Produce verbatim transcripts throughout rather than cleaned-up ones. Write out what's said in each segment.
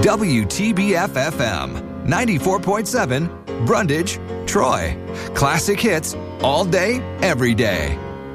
W T B F F M, ninety-four point seven, Brundage, Troy. Classic hits all day, every day.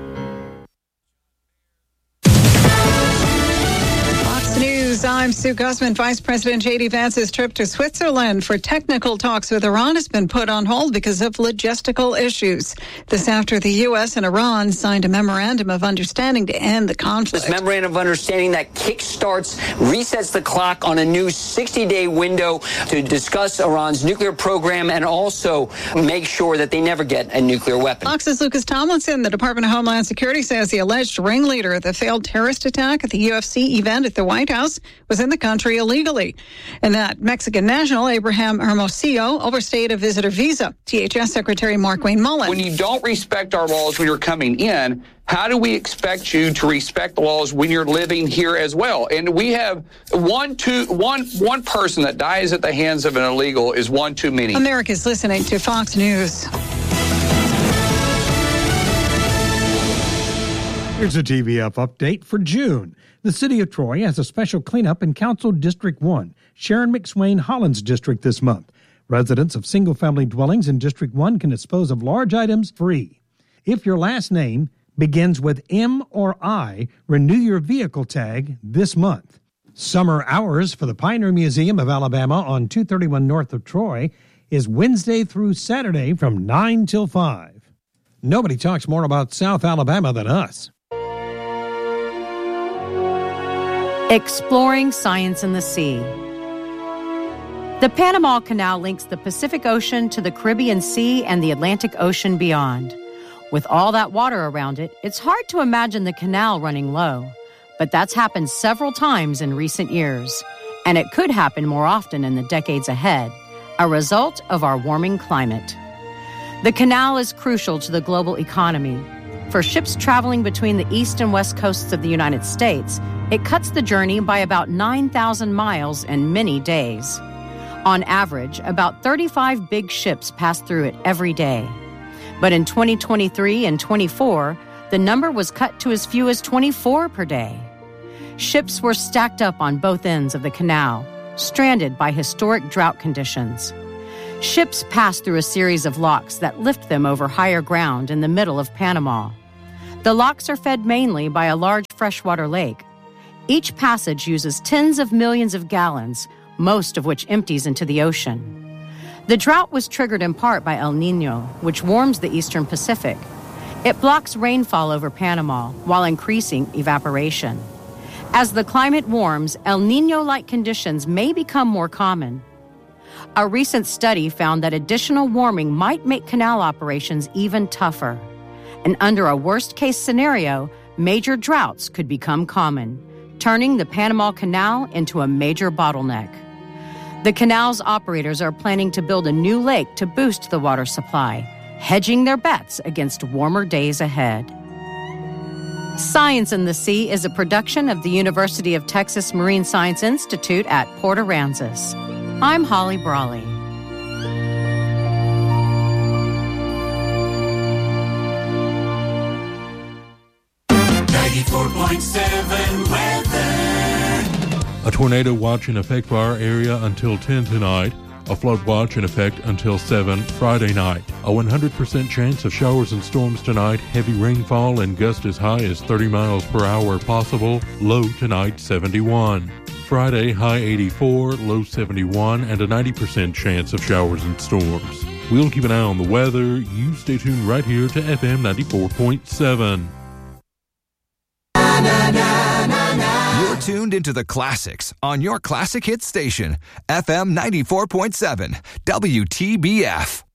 I'm Sue Guzman. Vice President J D. Vance's trip to Switzerland for technical talks with Iran has been put on hold because of logistical issues. This after the U S and Iran signed a memorandum of understanding to end the conflict. This memorandum of understanding that kickstarts, resets the clock on a new sixty-day window to discuss Iran's nuclear program and also make sure that they never get a nuclear weapon. Fox's Lucas Tomlinson. The Department of Homeland Security says the alleged ringleader of the failed terrorist attack at the U F C event at the White House was in the country illegally, and that Mexican national Abraham Hermosillo overstayed a visitor visa. T H S Secretary Markwayne Mullin. When you don't respect our laws when you're coming in, how do we expect you to respect the laws when you're living here as well? And we have one, two, one, one person that dies at the hands of an illegal is one too many. America's listening to Fox News. Here's a T V F update for June. The city of Troy has a special cleanup in Council District one, Sharon McSwain Hollins District this month. Residents of single-family dwellings in District one can dispose of large items free. If your last name begins with M or I, renew your vehicle tag this month. Summer hours for the Pioneer Museum of Alabama on two thirty-one north of Troy is Wednesday through Saturday from nine till five. Nobody talks more about South Alabama than us. Exploring science in the sea. The Panama Canal links the Pacific Ocean to the Caribbean Sea and the Atlantic Ocean beyond. With all that water around it, it's hard to imagine the canal running low. But that's happened several times in recent years, and it could happen more often in the decades ahead, a result of our warming climate. The canal is crucial to the global economy. For ships traveling between the east and west coasts of the United States, it cuts the journey by about nine thousand miles and many days. On average, about thirty-five big ships pass through it every day. But in twenty twenty-three and twenty-four, the number was cut to as few as twenty-four per day. Ships were stacked up on both ends of the canal, stranded by historic drought conditions. Ships pass through a series of locks that lift them over higher ground in the middle of Panama. The locks are fed mainly by a large freshwater lake. Each passage uses tens of millions of gallons, most of which empties into the ocean. The drought was triggered in part by El Niño, which warms the eastern Pacific. It blocks rainfall over Panama while increasing evaporation. As the climate warms, El Niño-like conditions may become more common. A recent study found that additional warming might make canal operations even tougher. And under a worst-case scenario, major droughts could become common, turning the Panama Canal into a major bottleneck. The canal's operators are planning to build a new lake to boost the water supply, hedging their bets against warmer days ahead. Science in the Sea is a production of the University of Texas Marine Science Institute at Port Aransas. I'm Holly Brawley. ninety-four point seven weather. A tornado watch in effect for our area until ten tonight. A flood watch in effect until seven Friday night. A one hundred percent chance of showers and storms tonight. Heavy rainfall and gusts as high as thirty miles per hour possible. Low tonight seventy-one. Friday, high eighty-four, low seventy-one, and a ninety percent chance of showers and storms. We'll keep an eye on the weather. You stay tuned right here to F M ninety-four point seven. You're tuned into the classics on your classic hit station, F M ninety-four point seven, W T B F.